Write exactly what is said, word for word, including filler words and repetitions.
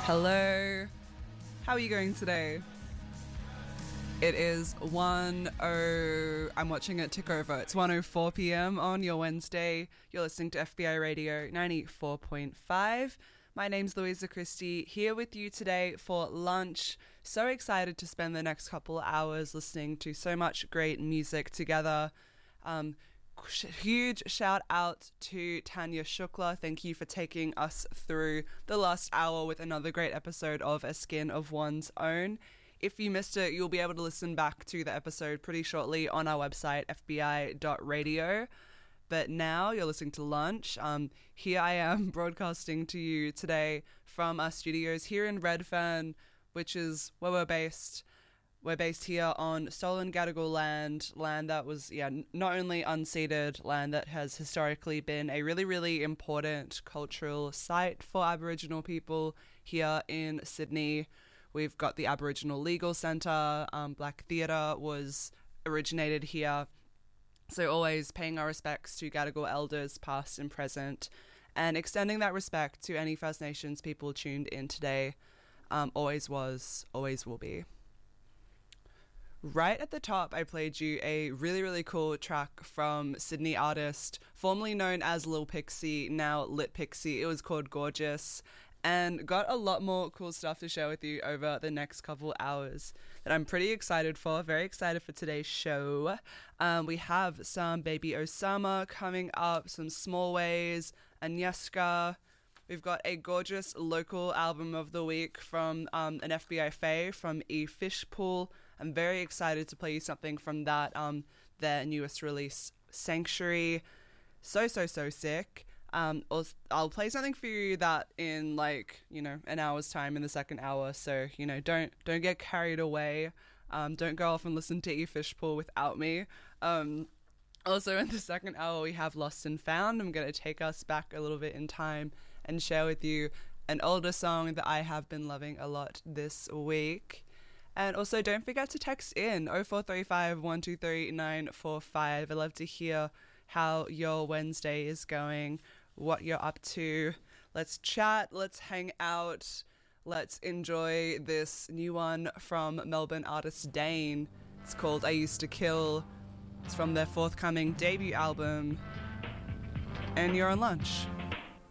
Hello. How are you going today? It is one oh... I'm watching it tick over. It's one oh four p.m. on your Wednesday. You're listening to F B I Radio ninety-four point five. My name's Louisa Christie, here with you today for lunch. So excited to spend the next couple of hours listening to so much great music together. Um, huge shout out to Tanya Shukla. Thank you for taking us through the last hour with another great episode of A Skin of One's Own. If you missed it, you'll be able to listen back to the episode pretty shortly on our website, f b i dot radio. But now you're listening to Lunch. Um, here I am broadcasting to you today from our studios here in Redfern, which is where we're based. We're based here on stolen Gadigal land, land that was, yeah, not only unceded, land that has historically been a really, really important cultural site for Aboriginal people here in Sydney. We've got the Aboriginal Legal Centre. Um, Black Theatre was originated here. So always paying our respects to Gadigal elders, past and present, and extending that respect to any First Nations people tuned in today. Um, always was, always will be. Right at the top, I played you a really, really cool track from Sydney artist, formerly known as Lil Pixie, now Lit Pixie. It was called Gorgeous, and got a lot more cool stuff to share with you over the next couple hours that I'm pretty excited for. Very excited for today's show. Um, we have some Baby Osama coming up, some Small Ways, Agnieszka. We've got a gorgeous local album of the week from um, an F B I fave from E Fishpool. I'm very excited to play you something from that, um, their newest release, Sanctuary. So, so, so sick. Um, I'll, I'll play something for you that in like, you know, an hour's time in the second hour. So, you know, don't don't get carried away. Um, don't go off and listen to E Fishpool without me. Um, also, in the second hour, we have Lost and Found. I'm going to take us back a little bit in time and share with you an older song that I have been loving a lot this week. And also, don't forget to text in oh four three five, one two three, nine four five. I'd love to hear how your Wednesday is going, what you're up to. Let's chat, let's hang out, let's enjoy this new one from Melbourne artist Dane. It's called I Used to Kill. It's from their forthcoming debut album. And you're on Lunch.